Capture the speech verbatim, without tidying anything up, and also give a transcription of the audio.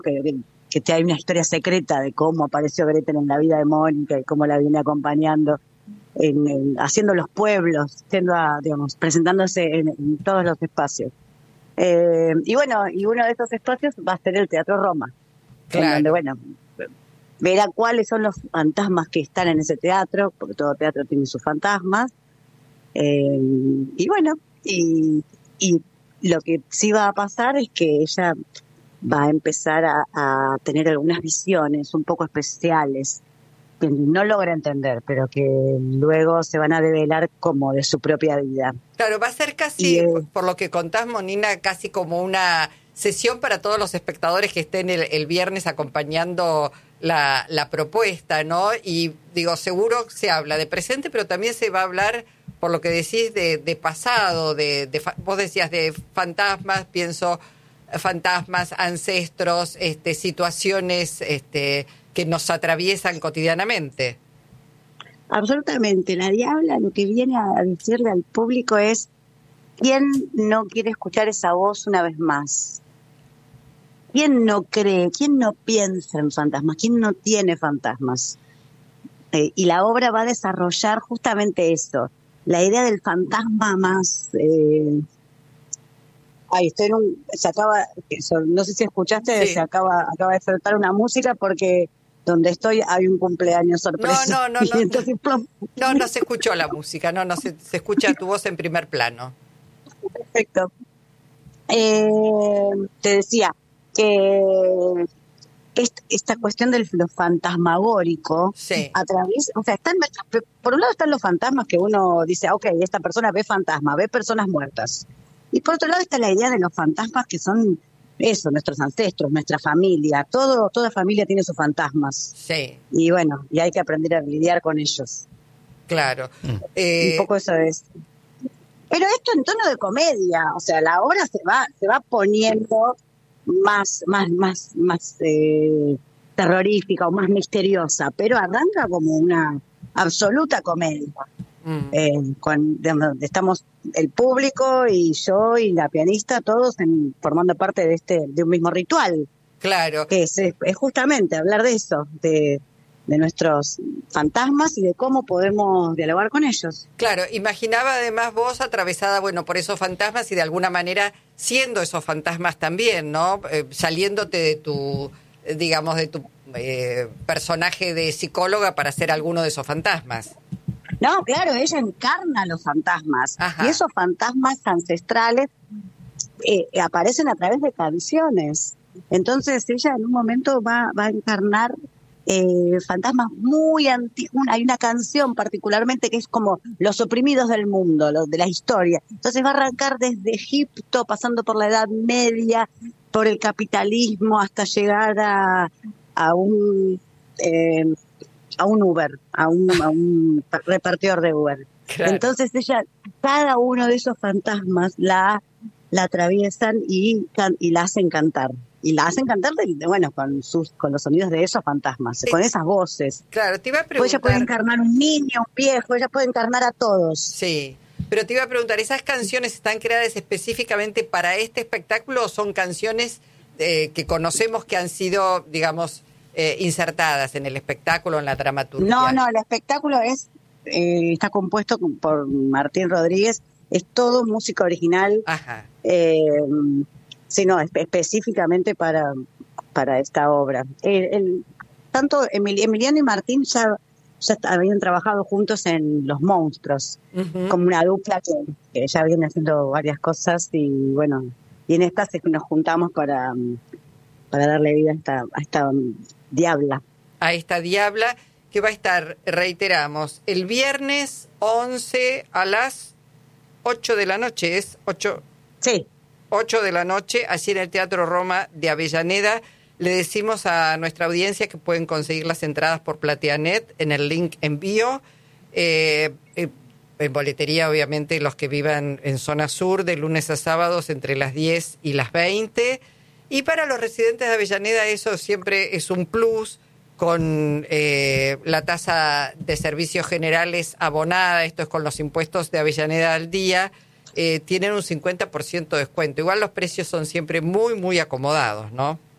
que, que, que hay una historia secreta de cómo apareció Gretel en la vida de Mónica y cómo la viene acompañando, en, en, haciendo los pueblos, siendo a, digamos, presentándose en, en todos los espacios. Eh, y bueno, y uno de esos espacios va a ser el Teatro Roma, claro. En donde, bueno, verá cuáles son los fantasmas que están en ese teatro, porque todo teatro tiene sus fantasmas. Eh, y bueno, y, y lo que sí va a pasar es que ella va a empezar a, a tener algunas visiones un poco especiales, que no logra entender, pero que luego se van a develar como de su propia vida. Claro, va a ser casi, y, eh, por lo que contás, Monina, casi como una sesión para todos los espectadores que estén el, el viernes acompañando la, la propuesta, ¿no? Y digo, seguro se habla de presente, pero también se va a hablar, por lo que decís, de, de pasado, de, de vos decías de fantasmas, pienso fantasmas, ancestros, este, situaciones este, que nos atraviesan cotidianamente. Absolutamente. La Diabla lo que viene a decirle al público es: ¿quién no quiere escuchar esa voz una vez más? ¿Quién no cree? ¿Quién no piensa en fantasmas? ¿Quién no tiene fantasmas? Eh, y la obra va a desarrollar justamente eso, la idea del fantasma más... Eh, Ay, estoy en un... Se acaba... No sé si escuchaste, sí. se acaba, acaba de soltar una música porque donde estoy hay un cumpleaños sorpresa. No, no, no. No, entonces, no, no, no se escuchó la música, no, no se, se escucha tu voz en primer plano. Perfecto. Eh, te decía que esta cuestión de lo fantasmagórico, sí. a través, o sea, están, por un lado están los fantasmas que uno dice, ok, esta persona ve fantasmas, ve personas muertas. Y por otro lado está la idea de los fantasmas que son eso, nuestros ancestros, nuestra familia, todo, toda familia tiene sus fantasmas. Sí. Y bueno, y hay que aprender a lidiar con ellos. Claro. Mm. Eh, Un poco eso es. Pero esto en tono de comedia, o sea, la obra se va, se va poniendo más, más, más, más eh, terrorífica o más misteriosa, pero arranca como una absoluta comedia. Mm. Eh, con, estamos el público y yo y la pianista todos en, formando parte de este de un mismo ritual. Claro. Que es, es, es justamente hablar de eso, de, de nuestros fantasmas y de cómo podemos dialogar con ellos. Claro, imaginaba además vos atravesada, bueno, por esos fantasmas y de alguna manera siendo esos fantasmas también, ¿no? Eh, saliéndote de tu, digamos, de tu eh, personaje de psicóloga para ser alguno de esos fantasmas. No, claro, ella encarna los fantasmas. Ajá. Y esos fantasmas ancestrales eh, aparecen a través de canciones. Entonces ella en un momento va, va a encarnar eh, fantasmas muy antiguos. Hay una canción particularmente que es como los oprimidos del mundo, los de la historia. Entonces va a arrancar desde Egipto, pasando por la Edad Media, por el capitalismo, hasta llegar a, a un... Eh, a un Uber, a un, a un repartidor de Uber. Claro. Entonces ella, cada uno de esos fantasmas la, la atraviesan y, y la hacen cantar. Y la hacen cantar, de, de, bueno, con sus con los sonidos de esos fantasmas, eh, con esas voces. Claro, te iba a preguntar... Pues ella puede encarnar un niño, un viejo, ella puede encarnar a todos. Sí, pero te iba a preguntar, ¿esas canciones están creadas específicamente para este espectáculo o son canciones eh, que conocemos que han sido, digamos... Eh, insertadas en el espectáculo, en la dramaturgia? No, no, el espectáculo es eh, está compuesto por Martín Rodríguez, es todo música original. Ajá. Eh, sí, no, espe- específicamente para, para esta obra. El, el, tanto Emil, Emiliano y Martín ya, ya habían trabajado juntos en Los Monstruos, uh-huh. como una dupla que, que ya viene haciendo varias cosas y bueno, y en esta nos juntamos para, para darle vida a esta, a esta Diabla. A esta Diabla que va a estar, reiteramos, el viernes once a las ocho de la noche, ¿es? ocho Sí. ocho de la noche, allí en el Teatro Roma de Avellaneda. Le decimos a nuestra audiencia que pueden conseguir las entradas por Plateanet en el link envío. Eh, eh, en boletería, obviamente, los que vivan en zona sur, de lunes a sábados entre las diez y las veinte. Y para los residentes de Avellaneda eso siempre es un plus, con eh, la tasa de servicios generales abonada, esto es con los impuestos de Avellaneda al día, eh, tienen un cincuenta por ciento de descuento. Igual los precios son siempre muy, muy acomodados, ¿no?